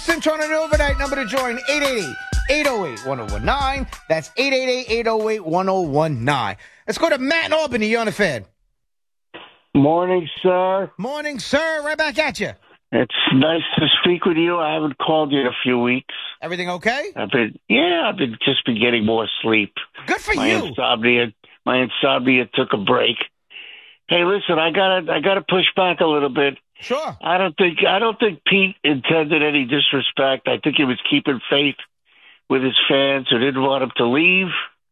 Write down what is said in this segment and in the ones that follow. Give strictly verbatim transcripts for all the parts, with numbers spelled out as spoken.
Cintron and overnight number to join, eight eight eight, eight oh eight, one oh one nine. That's eight eight eight, eight oh eight, one oh one nine. Let's go to Matt in Albany. You're on the Fan. Morning, sir. Morning, sir. Right back at you. It's nice to speak with you. I haven't called you in a few weeks. Everything okay? I've been, yeah, I've been just been getting more sleep. Good for my you. Insomnia, my insomnia took a break. Hey, listen, I gotta, I gotta push back a little bit. Sure. I don't think, I don't think Pete intended any disrespect. I think he was keeping faith with his fans who didn't want him to leave.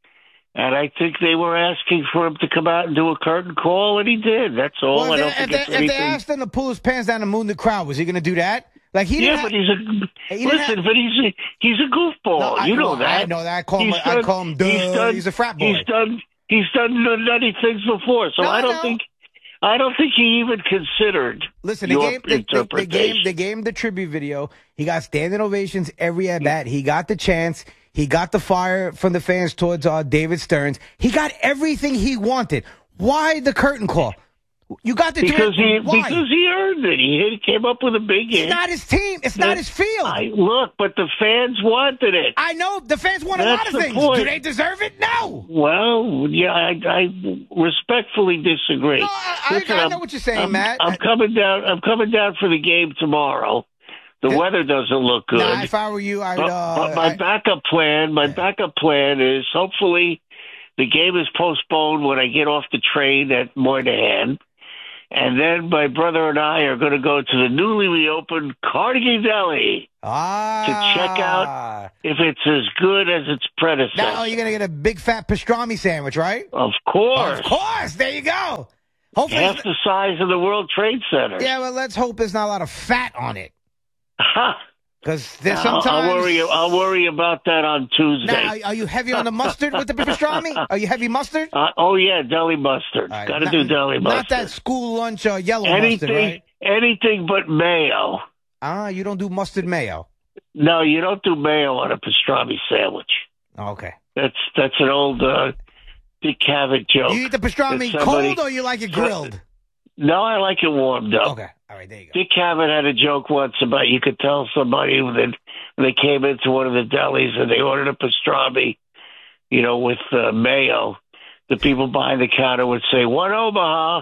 And I think they were asking for him to come out and do a curtain call, and he did. That's all. Well, I if don't they, think if it's they, anything. If they asked him to pull his pants down and moon the crowd, was he going to do that? Like he yeah, didn't but ha- he's a he listen. have- But he's a, he's a goofball. No, I, you know well, that. I know that. I call him. He's I done- call him. Duh, he's, done, he's a frat boy. He's done. He's done nutty things before. So No, I I don't know. think. I don't think he even considered. Listen, they your gave, they, they, they, interpretation. gave, they gave him the tribute video. He got standing ovations every at bat. He got the chance. He got the fire from the fans towards uh, David Stearns. He got everything he wanted. Why the curtain call? You got to because do he it. Why? because he earned it. He hit, came up with a big hit. It's not his team. It's not his field. I, I, look, but the fans wanted it. know the fans want a That's lot of the things. point. Do they deserve it? No. Well, yeah, I, I respectfully disagree. No, I, I, Listen, I I'm- know what you're saying, I'm, Matt. I'm coming down. I'm coming down for the game tomorrow. The Yeah. weather doesn't look good. Nah, if I were you, I would. but, Uh, but my I- backup plan, my backup plan is hopefully the game is postponed when I get off the train at Moynihan. And then my brother and I are going to go to the newly reopened Carnegie Deli ah, to check out if it's as good as its predecessor. Now you're gonna get a big fat pastrami sandwich, right? Of course. Of course. There you go. Hopefully, Half the size of the World Trade Center. yeah. Well, let's hope there's not a lot of fat on it, Ha! because there's I'll, sometimes. I'll worry. I'll worry about that on Tuesday. Now, are you heavy on the mustard with the pastrami? Are you heavy mustard? uh, oh yeah, deli mustard. All right, Got to not- do deli mustard. Not that school lunch uh, yellow anything, mustard, right? anything but mayo. Ah, you don't do mustard mayo. No, you don't do mayo on a pastrami sandwich. Oh, okay. That's that's an old uh, Dick Cavett joke. You eat the pastrami That somebody- cold or you like it grilled? No, I like it warmed up. Okay. All right. There you go. Dick Cavett had a joke once about you could tell somebody that when they came into one of the delis and they ordered a pastrami, you know, with uh, mayo. The people behind the counter would say, "One Omaha."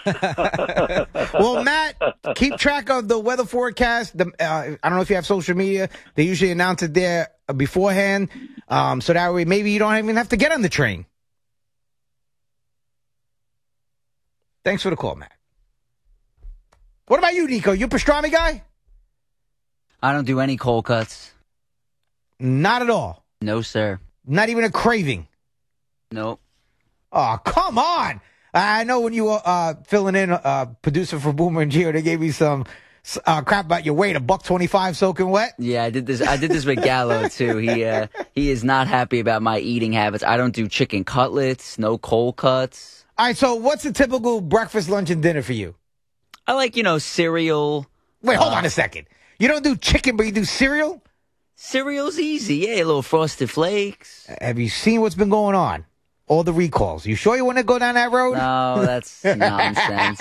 Well, Matt, keep track of the weather forecast. The, uh, I don't know if you have social media. They usually announce it there beforehand, um, so that way maybe you don't even have to get on the train. Thanks for the call, Matt. What about you, Nico? You a pastrami guy? I don't do any cold cuts. Not at all. No, sir. Not even a craving. Nope. Oh, come on. I know when you were uh, filling in, uh, producer for Boomer and Gio, they gave you some uh, crap about your weight, a buck twenty-five soaking wet. Yeah, I did this. I did this with Gallo too. He uh, he is not happy about my eating habits. I don't do chicken cutlets, no cold cuts. All right, so what's a typical breakfast, lunch, and dinner for you? I like, you know, cereal. Wait, hold Uh, on a second. You don't do chicken, but you do cereal? Cereal's easy. Yeah, a little Frosted Flakes. Have you seen what's been going on? All the recalls. You sure you want to go down that road? No, that's nonsense.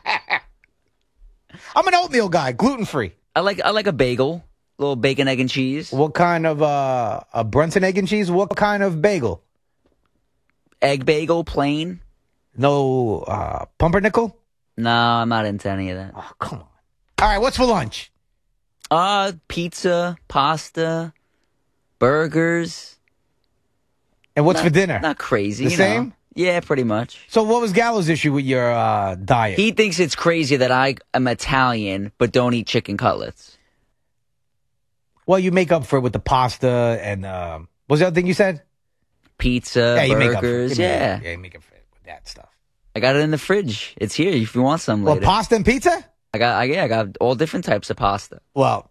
I'm an oatmeal guy, gluten-free. I like I like a bagel, a little bacon, egg, and cheese. What kind of, uh, a Brunson egg and cheese? What kind of bagel? Egg bagel, plain. No, uh, pumpernickel? No, I'm not into any of that. Oh, come on. All right, what's for lunch? Uh, pizza, pasta, burgers. And what's Not- for dinner? Not crazy. The you same? know. Yeah, pretty much. So what was Gallo's issue with your uh, diet? He thinks it's crazy that I am Italian but don't eat chicken cutlets. Well, you make up for it with the pasta and, uh, what was the other thing you said? Pizza, yeah, you make up for it. burgers. You make- Yeah. Yeah, you make up for it with that stuff. I got it in the fridge. It's here if you want some Well, later. pasta and pizza? I got, I, yeah, I got all different types of pasta. Well,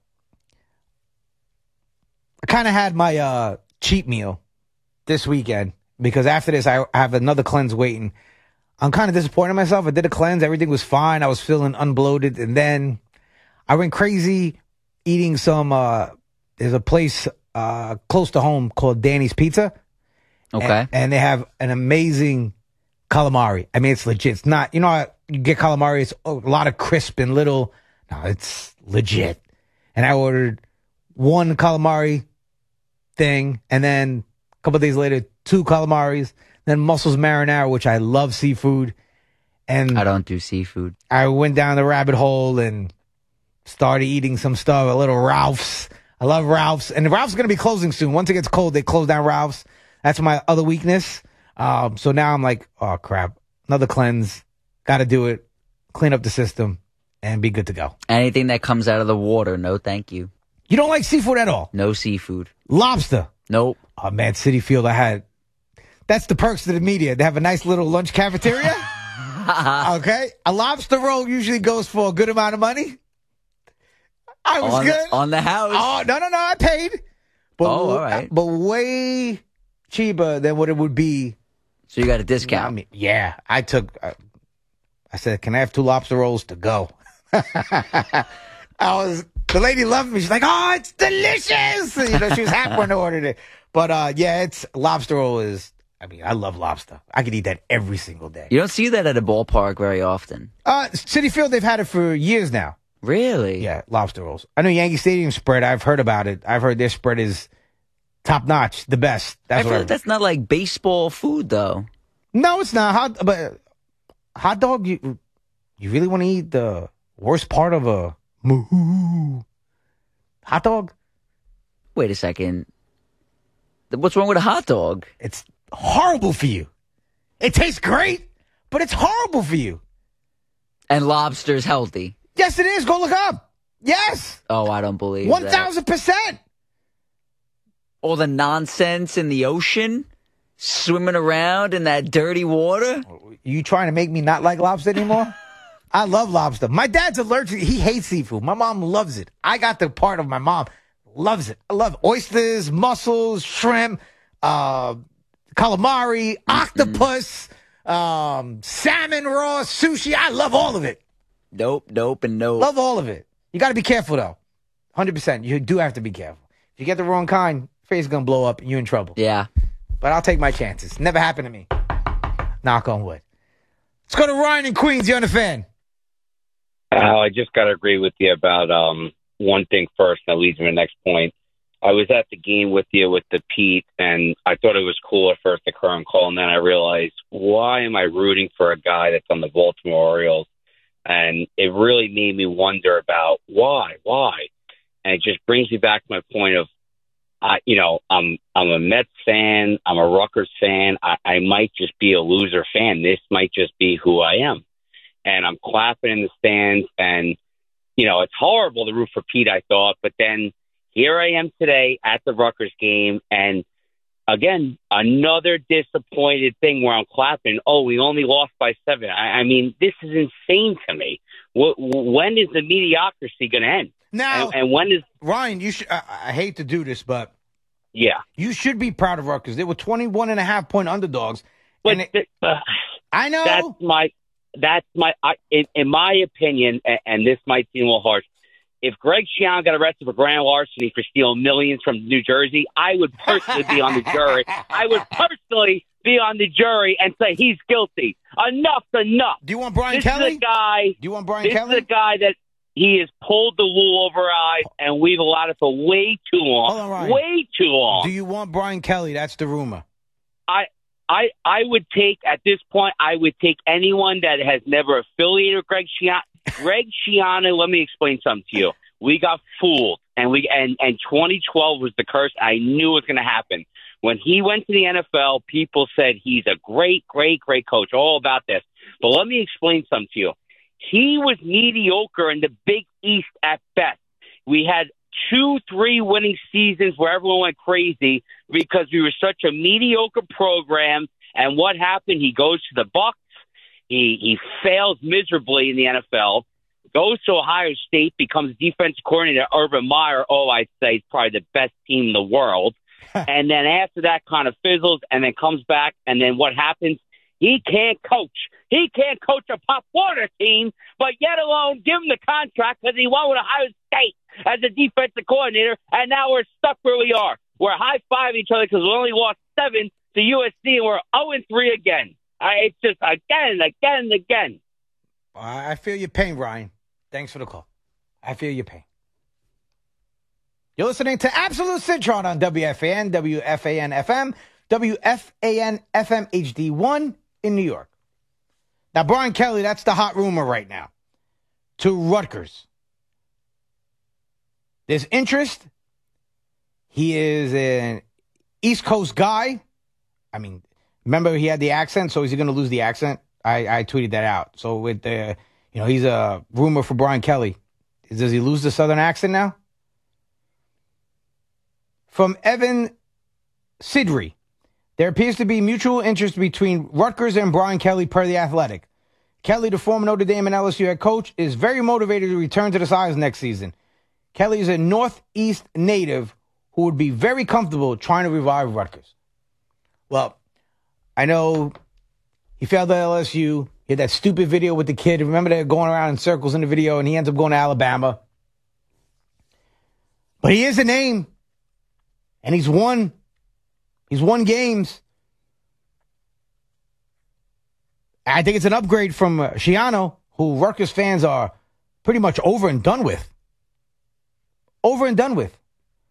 I kind of had my uh, cheat meal this weekend because after this, I have another cleanse waiting. I'm kind of disappointed in myself. I did a cleanse. Everything was fine. I was feeling unbloated. And then I went crazy eating some, uh, there's a place uh, close to home called Danny's Pizza. Okay. And, and they have an amazing calamari. I mean, it's legit. It's not, you know, how you get calamari, it's a lot of crisp and little. No, it's legit. And I ordered one calamari thing, and then a couple of days later, two calamaris, then mussels marinara, which I love seafood. And I don't do seafood. I went down the rabbit hole and started eating some stuff, a little Ralph's. I love Ralph's. And Ralph's going to be closing soon. Once it gets cold, they close down Ralph's. That's my other weakness. Um, so now I'm like, oh, crap. Another cleanse. Got to do it. Clean up the system and be good to go. Anything that comes out of the water, no thank you. You don't like seafood at all? No seafood. Lobster? Nope. Oh, man, City Field, I had. That's the perks of the media. They have a nice little lunch cafeteria. Okay. A lobster roll usually goes for a good amount of money. I was on, good. On the house. Oh, no, no, no. I paid. But, oh, all right. But way cheaper than what it would be. So you got a discount. I mean, yeah. I took, uh, I said, can I have two lobster rolls to go? I was, the lady loved me. She's like, oh, it's delicious. You know, she was happy when I ordered it. But, uh, yeah, it's, lobster roll is, I mean, I love lobster. I could eat that every single day. You don't see that at a ballpark very often. Uh, City Field, they've had it for years now. Really? Yeah, lobster rolls. I know Yankee Stadium spread. I've heard about it. I've heard their spread is top notch, the best. That's I feel what like that's not like baseball food, though. No, it's not. Hot, but hot dog. You you really want to eat the worst part of a moo hot dog? Wait a second. What's wrong with a hot dog? It's horrible for you. It tastes great, but it's horrible for you. And lobster's healthy. Yes, it is. Go look up. Yes. Oh, I don't believe One that. thousand percent. All the nonsense in the ocean, swimming around in that dirty water. You trying to make me not like lobster anymore? I love lobster. My dad's allergic. He hates seafood. My mom loves it. I got the part of my mom loves it. I love oysters, mussels, shrimp, uh, calamari, octopus, um, salmon raw, sushi. I love all of it. Nope, nope, and nope. Love all of it. You got to be careful, though. one hundred percent. You do have to be careful. If you get the wrong kind, face is going to blow up and you're in trouble. Yeah. But I'll take my chances. Never happened to me. Knock on wood. Let's go to Ryan in Queens. You're on the fan. Uh, I just got to agree with you about um, one thing first, and that leads me to the next point. I was at the game with you with the Pete, and I thought it was cool at first, the current call, and then I realized, why am I rooting for a guy that's on the Baltimore Orioles? And it really made me wonder about why, why? And it just brings me back to my point of, uh, you know, I'm I'm a Mets fan, I'm a Rutgers fan, I, I might just be a loser fan. This might just be who I am. And I'm clapping in the stands, and, you know, it's horrible to root for Pete, I thought, but then here I am today at the Rutgers game, and again, another disappointed thing where I'm clapping. Oh, we only lost by seven. I, I mean, this is insane to me. W- when is the mediocrity going to end? Now, and, and when is Ryan? You should. I, I hate to do this, but yeah, you should be proud of Rutgers. They were twenty-one and a half point underdogs. But and it, th- uh, I know that's my that's my I, in, in my opinion, and, and this might seem a little harsh. If Greg Schiano got arrested for grand larceny for stealing millions from New Jersey, I would personally be on the jury. I would personally be on the jury and say he's guilty. Enough's enough. Do you want Brian this Kelly? Is a guy, Do you want Brian this Kelly? This is a guy that he has pulled the wool over our eyes, and we've allowed it for way too long. Hold on, Ryan. Way too long. Do you want Brian Kelly? That's the rumor. I, I, I would take, at this point, I would take anyone that has never affiliated with Greg Schiano. Greg Schiano, let me explain something to you. We got fooled, and we and, and twenty twelve was the curse. I knew it was going to happen. When he went to the N F L, people said he's a great, great, great coach, all about this. But let me explain something to you. He was mediocre in the Big East at best. We had two, three winning seasons where everyone went crazy because we were such a mediocre program. And what happened? He goes to the Bucs. He he fails miserably in the N F L. Goes to Ohio State, becomes defensive coordinator. Urban Meyer, oh, I'd say, is probably the best team in the world. And then after that kind of fizzles and then comes back. And then what happens? He can't coach. He can't coach a Pop Warner team, but yet alone give him the contract because he won with Ohio State as a defensive coordinator. And now we're stuck where we are. We're high-fiving each other because we only lost seven to U S C and we're oh and three again. I, it's just again and again and again. I feel your pain, Ryan. Thanks for the call. I feel your pain. You're listening to Absolute Citron on W F A N, W F A N F M, W F A N F M H D one in New York. Now, Brian Kelly, that's the hot rumor right now. To Rutgers. There's interest. He is an East Coast guy. I mean, remember he had the accent, so is he going to lose the accent? I, I tweeted that out. So with the, you know, he's a rumor for Brian Kelly. Does he lose the Southern accent now? From Evan Sidri. There appears to be mutual interest between Rutgers and Brian Kelly per The Athletic. Kelly, the former Notre Dame and L S U head coach, is very motivated to return to the sides next season. Kelly is a Northeast native who would be very comfortable trying to revive Rutgers. Well, I know he failed at L S U. He had that stupid video with the kid. Remember they're going around in circles in the video, and he ends up going to Alabama. But he is a name, and he's won. He's won games. I think it's an upgrade from uh, Schiano, who Rutgers fans are pretty much over and done with. Over and done with.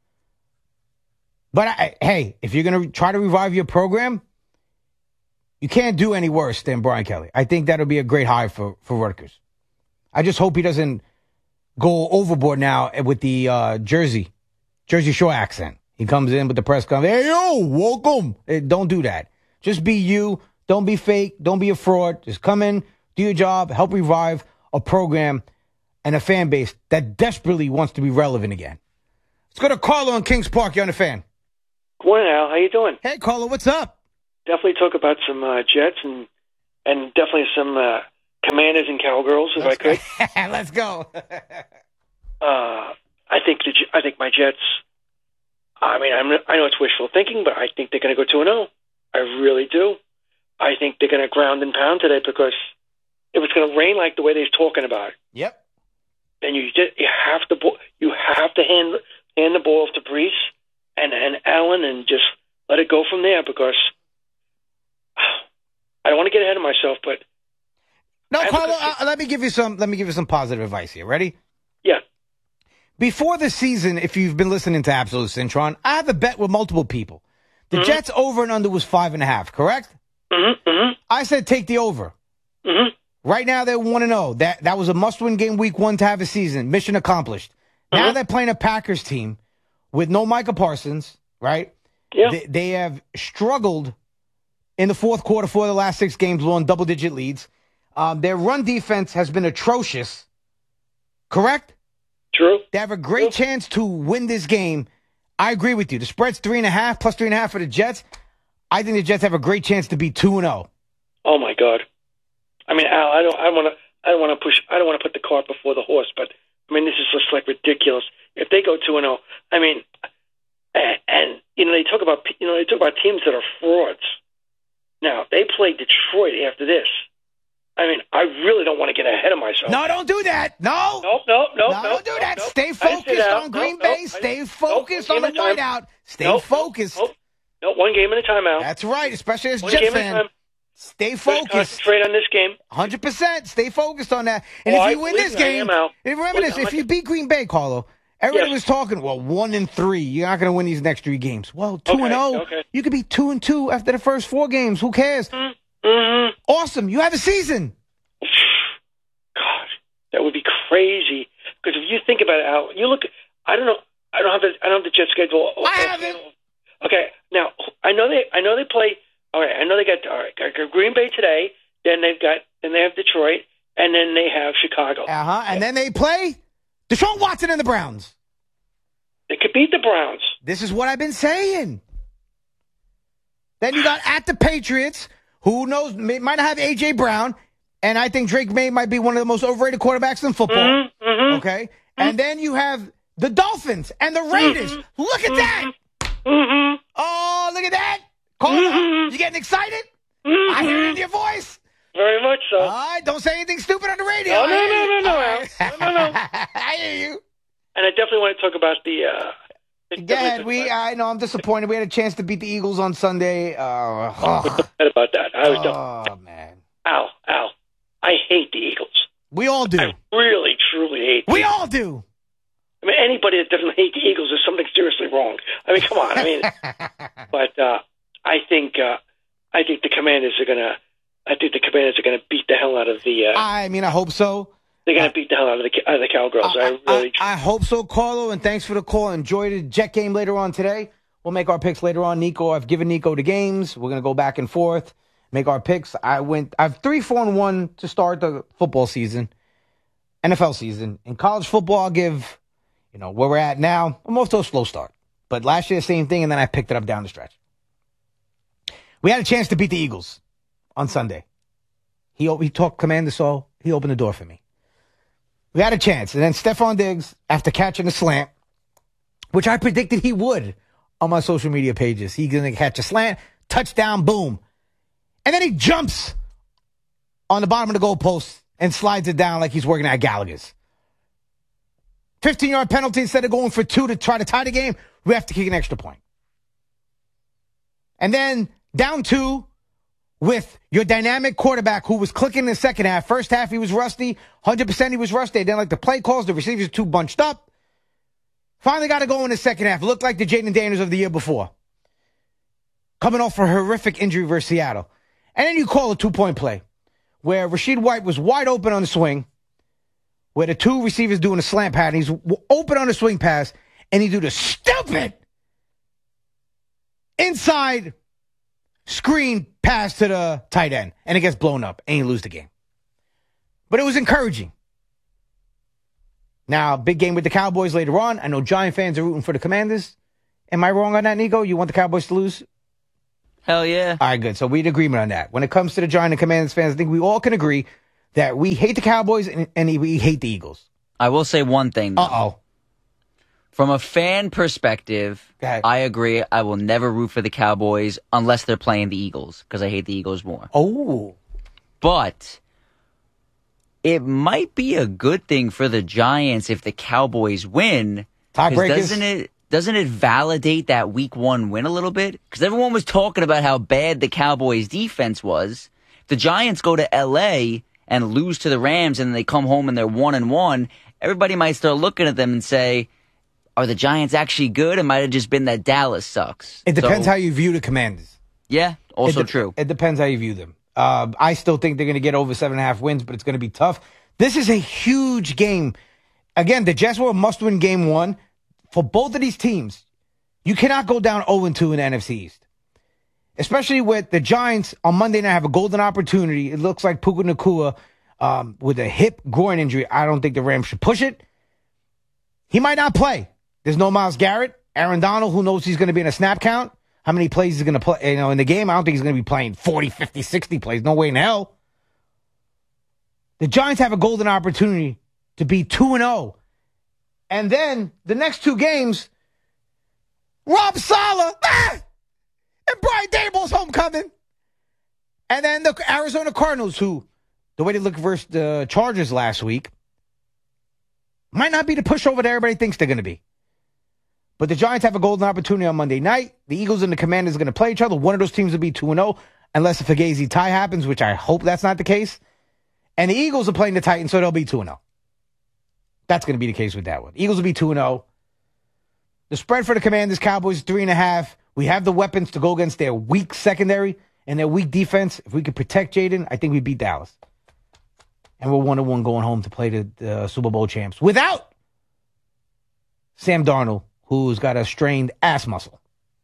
But, I, hey, if you're going to try to revive your program, you can't do any worse than Brian Kelly. I think that'll be a great hire for, for Rutgers. I just hope he doesn't go overboard now with the uh, Jersey, Jersey Shore accent. He comes in with the press conference, hey, yo, welcome. Hey, don't do that. Just be you. Don't be fake. Don't be a fraud. Just come in, do your job, help revive a program and a fan base that desperately wants to be relevant again. Let's go to Carlo in Kings Park. You're on the Fan. Good morning, Al. How you doing? Hey, Carlo, what's up? Definitely talk about some uh, Jets and and definitely some uh, Commanders and Cowgirls, if Let's I could. Go. Let's go. uh, I think the I think my Jets. I mean, I'm, I know it's wishful thinking, but I think they're going to go two and zero. I really do. I think they're going to ground and pound today because if it's going to rain like the way they're talking about it, Yep. then you just, you have to you have to hand hand the ball off to Brees and and Allen and just let it go from there because I don't want to get ahead of myself, but no, Carlo. Uh, let me give you some. Let me give you some positive advice here. Ready? Yeah. Before the season, if you've been listening to Absolute Cintron, I have a bet with multiple people. The Mm-hmm. Jets over and under was five and a half. Correct? Mm-hmm. Mm-hmm. I said take the over. Mm-hmm. Right now they're one and zero. That that was a must-win game week one to have a season. Mission accomplished. Now Mm-hmm. they're playing a Packers team with no Micah Parsons. Right? Yeah. They, they have struggled in the fourth quarter for the last six games, blowing double-digit leads. Um, their run defense has been atrocious. Correct? True. They have a great True. chance to win this game. I agree with you. The spread's three and a half, plus three and a half for the Jets. I think the Jets have a great chance to be two and zero. Oh my God. I mean, Al, I don't. I want to. I don't want to push. I don't want to put the cart before the horse. But I mean, this is just like ridiculous. If they go two and zero, I mean, and, and you know they talk about you know they talk about teams that are frauds. Now they play Detroit after this. I mean, I really don't want to get ahead of myself. No, don't do that. No. Nope, nope, nope, No, nope. don't do that. Nope, Stay nope. I didn't say focused that. on Green Nope, Bay. nope. Stay Nope, focused one on the game at a time. whiteout. Stay Nope, focused. Nope, nope, one game at a time, Al. That's right, especially as One Jet game at a fan. time. Stay Just focused. concentrate on this game. one hundred percent. Stay focused on that. And Oh, if I you win believe this me, I game, am, Al. and remember Look, this, if like- you beat Green Bay, Carlo, everybody Yes. was talking, well, one and three. You're not going to win these next three games. Well, two Okay, and oh. okay. You could be two and two after the first four games. Who cares? Mm-hmm. Awesome. You have a season. God, that would be crazy. Because if you think about it, Al, you look. I don't know. I don't have the. I don't have the Jet schedule. I have it. Okay, now I know they. I know they play. All right, I know they got. All right, got Green Bay today. Then they've got. Then they have Detroit, and then they have Chicago. Uh huh. And then they play Deshaun Watson and the Browns. They could beat the Browns. This is what I've been saying. Then you got at the Patriots, who knows, may, might not have A J. Brown, and I think Drake May might be one of the most overrated quarterbacks in football. Mm-hmm, mm-hmm. Okay? And then you have the Dolphins and the Raiders. Mm-hmm. Look at that. Mm-hmm. Oh, look at that. Carlo, Mm-hmm. you getting excited? Mm-hmm. I hear it in your voice. Very much so. All right, don't say anything stupid on the radio. No, no, I hear no, you. no, no, All right. Al. No, no, no. I hear you. And I definitely want to talk about the. Uh, Go ahead. We, I know I'm disappointed. We had a chance to beat the Eagles on Sunday. Uh, oh, about that. I was done. oh man. Al, Al, I hate the Eagles. We all do. I really, truly hate them. We all do. I mean, anybody that doesn't hate the Eagles, there's something seriously wrong. I mean, come on. I mean, but uh, I think uh, I think the Commanders are gonna. I think the Commanders are gonna beat the hell out of the. Uh, I mean, I hope so. They're gonna uh, beat the hell out of the out of the Cowgirls. I, I really. I, I hope so, Carlo. And thanks for the call. Enjoy the Jet game later on today. We'll make our picks later on. Nico, I've given Nico the games. We're gonna go back and forth, make our picks. I went. I have three, four, and one to start the football season, N F L season. In college football, I'll give. You know, where we're at now, I'm off to a slow start. But last year, same thing, and then I picked it up down the stretch. We had a chance to beat the Eagles on Sunday. He he talked Commander, so he opened the door for me. We had a chance. And then Stephon Diggs, after catching a slant, which I predicted he would on my social media pages. He's going to catch a slant, touchdown, boom. And then he jumps on the bottom of the goalpost and slides it down like he's working at Gallagher's. fifteen-yard penalty instead of going for two to try to tie the game. We have to kick an extra point. And then down two with your dynamic quarterback who was clicking in the second half. First half, he was rusty. one hundred percent he was rusty. They didn't like the play calls. The receivers were too bunched up. Finally got to go in the second half. It looked like the Jaden Daniels of the year before. Coming off a horrific injury versus Seattle. And then you call a two-point play where Rashid White was wide open on the swing, where the two receivers doing a slant pattern. He's open on the swing pass, and he do the stupid inside screen pass to the tight end, and it gets blown up, and you lose the game. But it was encouraging. Now, big game with the Cowboys later on. I know Giant fans are rooting for the Commanders. Am I wrong on that, Nico? You want the Cowboys to lose? Hell yeah. All right, good. So we had agreement on that. When it comes to the Giant and Commanders fans, I think we all can agree that we hate the Cowboys and, and we hate the Eagles. I will say one thing, though. Uh-oh. From a fan perspective, I agree. I will never root for the Cowboys unless they're playing the Eagles, because I hate the Eagles more. Oh. But it might be a good thing for the Giants if the Cowboys win. Tiebreakers. Doesn't it, doesn't it validate that week one win a little bit? Because everyone was talking about how bad the Cowboys defense was. If the Giants go to L A and lose to the Rams and they come home and they're one and one, everybody might start looking at them and say, are the Giants actually good? It might have just been that Dallas sucks. It depends so, how you view the Commanders. Yeah, also it de- true. It depends how you view them. Uh, I still think they're going to get over seven and a half wins, but it's going to be tough. This is a huge game. Again, the Jets were a must-win game one. For both of these teams, you cannot go down oh and two in the N F C East. Especially with the Giants on Monday night have a golden opportunity. It looks like Puka Nacua um, with a hip groin injury. I don't think the Rams should push it. He might not play. There's no Myles Garrett. Aaron Donald, who knows he's going to be in a snap count. How many plays he's going to play, you know, in the game? I don't think he's going to be playing forty, fifty, sixty plays. No way in hell. The Giants have a golden opportunity to be two and oh. And then the next two games, Rob Saleh ah, and Brian Daboll's homecoming. And then the Arizona Cardinals, who, the way they looked versus the Chargers last week, might not be the pushover that everybody thinks they're going to be. But the Giants have a golden opportunity on Monday night. The Eagles and the Commanders are going to play each other. One of those teams will be two and oh, unless a Fugazi tie happens, which I hope that's not the case. And the Eagles are playing the Titans, so they'll be two and oh. That's going to be the case with that one. Eagles will be two and oh. The spread for the Commanders, Cowboys, three and a half. We have the weapons to go against their weak secondary and their weak defense. If we could protect Jaden, I think we beat Dallas. And we're one and one going home to play the, the Super Bowl champs without Sam Darnold, who's got a strained ass muscle.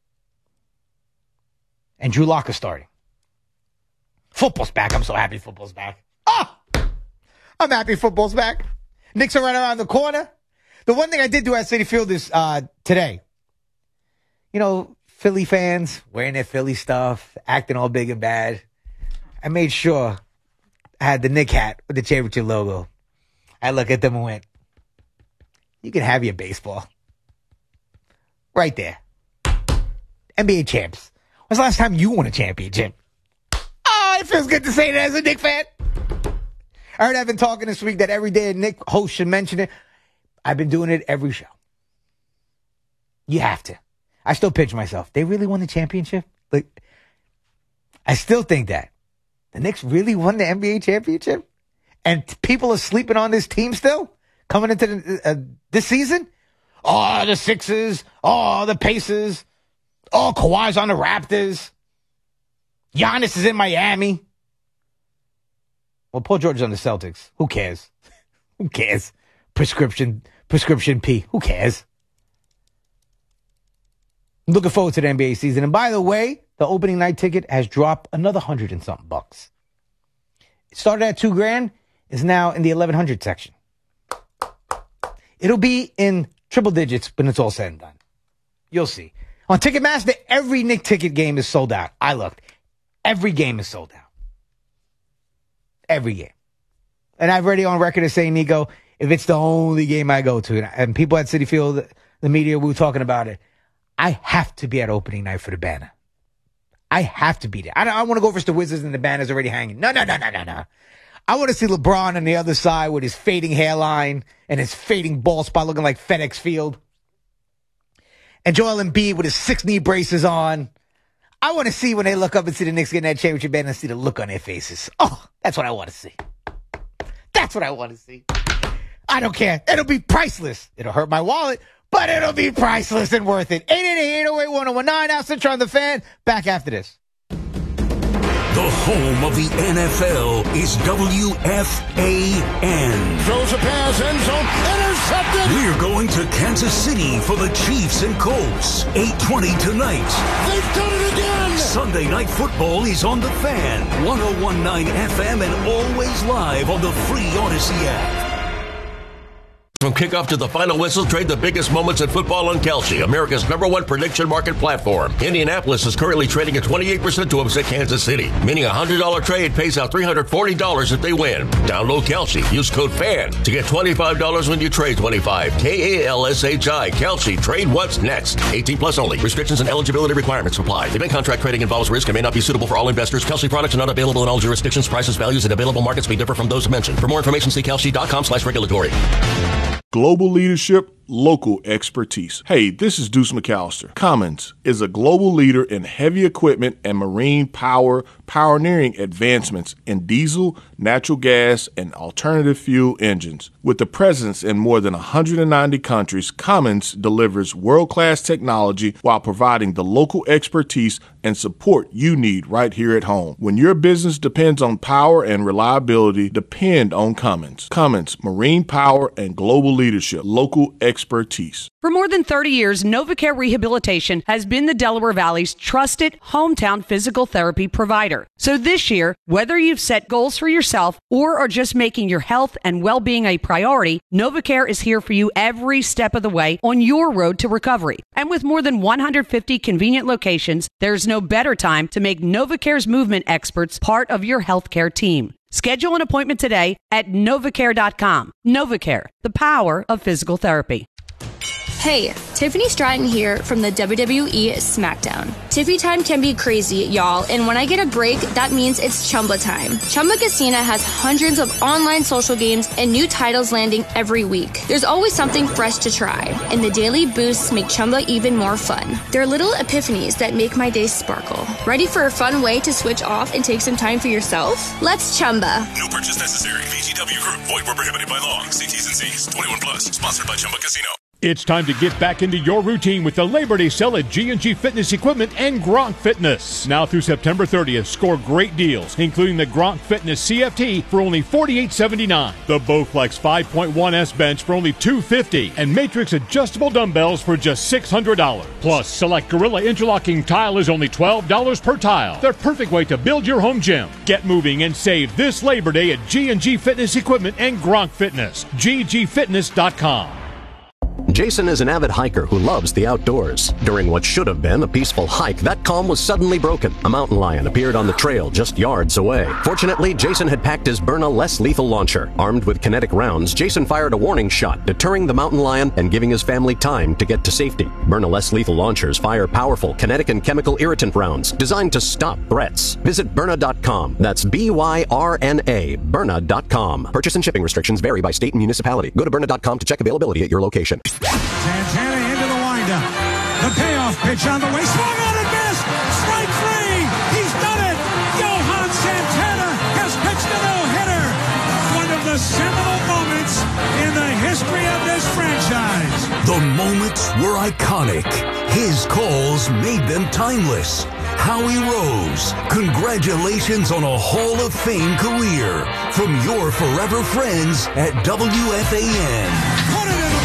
And Drew Lock is starting. Football's back. I'm so happy football's back. Oh! I'm happy football's back. Knicks are right around the corner. The one thing I did do at Citi Field is uh, today, you know, Philly fans wearing their Philly stuff, acting all big and bad. I made sure I had the Knick hat with the championship logo. I look at them and went, you can have your baseball. Right there. N B A champs. When's the last time you won a championship? Oh, it feels good to say that as a Knick fan. I heard I've been talking this week that every day a Knick host should mention it. I've been doing it every show. You have to. I still pitch myself. They really won the championship? Like, I still think that. The Knicks really won the N B A championship? And people are sleeping on this team still? Coming into the, uh, this season? Oh, the Sixers. Oh, the Pacers. Oh, Kawhi's on the Raptors. Giannis is in Miami. Well, Paul George is on the Celtics. Who cares? Who cares? Prescription, prescription P. Who cares? I'm looking forward to the N B A season. And by the way, the opening night ticket has dropped another hundred and something bucks. It started at two grand. Is now in the eleven hundred section. It'll be in triple digits when it's all said and done. You'll see. On Ticketmaster, every Knick ticket game is sold out. I looked. Every game is sold out. Every game. And I've already on record as saying, Nico, if it's the only game I go to, and people at Citi Field, the media, we were talking about it, I have to be at opening night for the banner. I have to be there. I don't, I want to go versus the Wizards and the banner's already hanging. No, no, no, no, no, no. I want to see LeBron on the other side with his fading hairline and his fading ball spot looking like FedEx Field. And Joel Embiid with his six knee braces on. I want to see when they look up and see the Knicks getting that championship banner and see the look on their faces. Oh, that's what I want to see. That's what I want to see. I don't care. It'll be priceless. It'll hurt my wallet, but it'll be priceless and worth it. eight eight eight, eight oh eight, one oh one nine. Al Citron on the Fan. Back after this. The home of the N F L is W F A N. Throws a pass, end zone, intercepted. We're going to Kansas City for the Chiefs and Colts. eight twenty tonight. They've done it again. Sunday Night Football is on the Fan. one oh one point nine F M and always live on the free Odyssey app. From kickoff to the final whistle, trade the biggest moments in football on Kalshi, America's number one prediction market platform. Indianapolis is currently trading at twenty-eight percent to upset Kansas City, meaning a one hundred dollars trade pays out three hundred forty dollars if they win. Download Kalshi. Use code FAN to get twenty-five dollars when you trade twenty-five. K A L S H I. Kalshi. Trade what's next. eighteen plus only. Restrictions and eligibility requirements apply. Event contract trading involves risk and may not be suitable for all investors. Kalshi products are not available in all jurisdictions. Prices, values, and available markets may differ from those mentioned. For more information, see kalshi.com slash regulatory. Global leadership, local expertise. Hey, this is Deuce McAllister. Cummins is a global leader in heavy equipment and marine power, pioneering advancements in diesel, natural gas, and alternative fuel engines. With a presence in more than one hundred ninety countries, Cummins delivers world-class technology while providing the local expertise and support you need right here at home. When your business depends on power and reliability, depend on Cummins. Cummins, marine power and global leadership, local expertise. For more than thirty years, NovaCare Rehabilitation has been the Delaware Valley's trusted hometown physical therapy provider. So this year, whether you've set goals for yourself or are just making your health and well-being a priority, NovaCare is here for you every step of the way on your road to recovery. And with more than one hundred fifty convenient locations, there's no better time to make NovaCare's movement experts part of your healthcare team. Schedule an appointment today at novacare dot com. NovaCare, the power of physical therapy. Hey, Tiffany Stratton here from the W W E SmackDown. Tiffy time can be crazy, y'all, and when I get a break, that means it's Chumba time. Chumba Casino has hundreds of online social games and new titles landing every week. There's always something fresh to try, and the daily boosts make Chumba even more fun. They're little epiphanies that make my day sparkle. Ready for a fun way to switch off and take some time for yourself? Let's Chumba. No purchase necessary. V G W Group. Void where prohibited by law. See T's and C's. twenty-one plus. Sponsored by Chumba Casino. It's time to get back into your routine with the Labor Day sale at G and G Fitness Equipment and Gronk Fitness. Now through September thirtieth, score great deals, including the Gronk Fitness C F T for only forty-eight seventy-nine, the Bowflex five point one S bench for only two fifty, and Matrix adjustable dumbbells for just six hundred dollars. Plus, select Gorilla interlocking tile is only twelve dollars per tile. The perfect way to build your home gym. Get moving and save this Labor Day at G and G Fitness Equipment and Gronk Fitness. G G fitness dot com. Jason is an avid hiker who loves the outdoors. During what should have been a peaceful hike, that calm was suddenly broken. A mountain lion appeared on the trail just yards away. Fortunately, Jason had packed his Byrna less lethal launcher. Armed with kinetic rounds, Jason fired a warning shot, deterring the mountain lion and giving his family time to get to safety. Byrna less lethal launchers fire powerful kinetic and chemical irritant rounds designed to stop threats. Visit Byrna dot com. That's B Y R N A, Byrna dot com. Purchase and shipping restrictions vary by state and municipality. Go to Byrna dot com to check availability at your location. Santana into the windup. The payoff pitch on the way. Swung on and missed. Strike three. He's done it. Johan Santana has pitched a no-hitter. One of the seminal moments in the history of this franchise. The moments were iconic. His calls made them timeless. Howie Rose, congratulations on a Hall of Fame career from your forever friends at W F A N. Put it